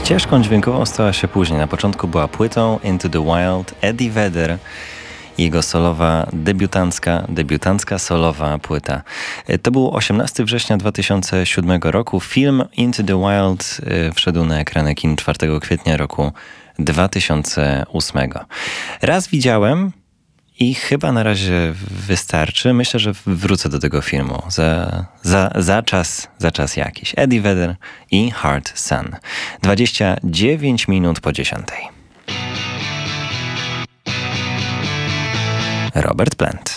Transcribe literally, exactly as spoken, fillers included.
Ścieżką dźwiękową stała się później. Na początku była płytą Into the Wild, Eddie Vedder, jego solowa, debiutancka, debiutancka solowa płyta. To był osiemnastego września dwa tysiące siódmego roku. Film Into the Wild wszedł na ekrany kin czwartego kwietnia roku dwa tysiące ósmego. Raz widziałem i chyba na razie wystarczy. Myślę, że wrócę do tego filmu za, za, za, czas, za czas jakiś. Eddie Vedder i Hard Sun. dwadzieścia dziewięć minut po dziesiątej. Robert Plant.